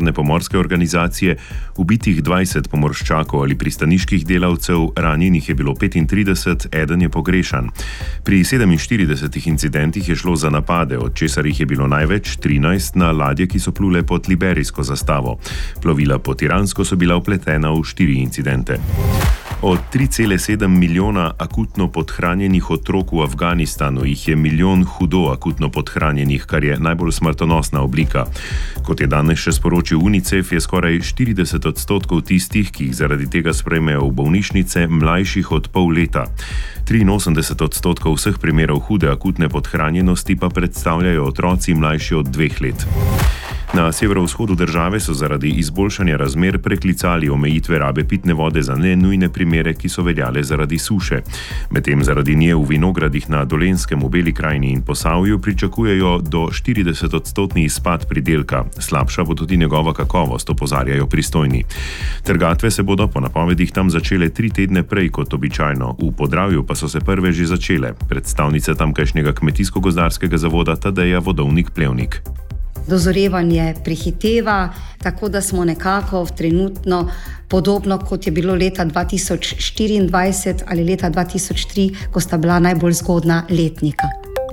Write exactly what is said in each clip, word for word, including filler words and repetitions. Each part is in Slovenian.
Mednarodne pomorske organizacije, ubitih dvajset pomorščakov ali pristaniških delavcev, ranjenih je bilo petintrideset, eden je pogrešan. Pri sedeminštiridesetih incidentih je šlo za napade, od česar jih je bilo največ trinajst na ladje, ki so plule pod liberijsko zastavo. Plovila pod Iransko so bila vpletena v štiri incidente. Od tri cele sedem milijona akutno podhranjenih otrok v Afganistanu jih je milijon hudo akutno podhranjenih, kar je najbolj smrtonosna oblika. Kot je danes še sporočil UNICEF, je skoraj štirideset odstotkov tistih, ki jih zaradi tega sprejmejo v bolnišnice, mlajših od pol leta. triinosemdeset odstotkov vseh primerov hude akutne podhranjenosti pa predstavljajo otroci mlajši od dveh let. Na severovzhodu države so zaradi izboljšanja razmer preklicali omejitve rabe pitne vode za nenujne primere, ki so veljale zaradi suše. Medtem zaradi nje v vinogradih na Dolenjskem, v Beli krajini in Posavju pričakujejo do štirideset odstotni izpad pridelka. Slabša bo tudi njegova kakovost, opozarjajo pristojni. Trgatve se bodo po napovedih tam začele tri tedne prej kot običajno, v Podravju pa so se prve že začele. Predstavnica tamkajšnjega kmetijsko-gozdarskega zavoda Tadeja Vodovnik-Plevnik. Dozorevanje prehiteva, tako da smo nekako trenutno podobno, kot je bilo leta dva tisoč štiriindvajset ali leta dva tisoč tri, ko sta bila najbolj zgodna letnika.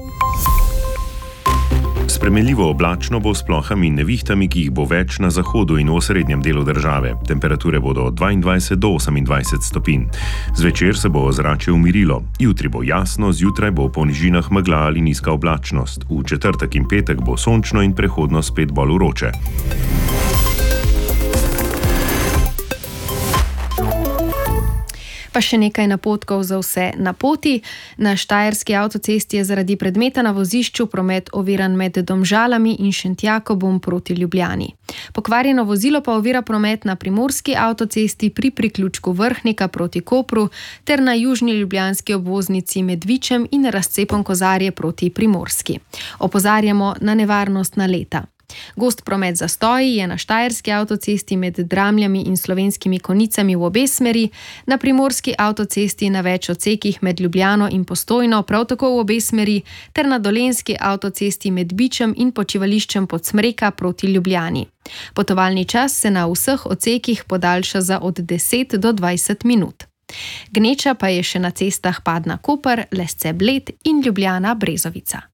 Spremenljivo oblačno bo s plohami in nevihtami, ki jih bo več na zahodu in v osrednjem delu države. Temperature bodo od dvaindvajset do osemindvajset stopinj. Zvečer se bo ozračje umirilo. Jutri bo jasno, zjutraj bo po nižinah megla ali nizka oblačnost. V četrtek in petek bo sončno in prehodno spet bolj vroče. Pa še nekaj napotkov za vse na poti. Na štajerski avtocesti je zaradi predmeta na vozišču promet oviran med Domžalami in Šentjakobom proti Ljubljani. Pokvarjeno vozilo pa ovira promet na primorski avtocesti pri priključku Vrhnika proti Kopru ter na južni ljubljanski obvoznici med Vičem in razcepom Kozarje proti Primorski. Opozarjamo na nevarnost naleta. Gost promet zastoji je na štajerski avtocesti med Dramljami in Slovenskimi Konjicami v obe smeri, na primorski avtocesti na več odsekih med Ljubljano in Postojno prav tako v obe smeri ter na dolenjski avtocesti med Bičem in počivališčem Podsmreka proti Ljubljani. Potovalni čas se na vseh odsekih podaljša za od deset do dvajset minut. Gneča pa je še na cestah Padna-Koper, Lesce-Bled in Ljubljana-Brezovica.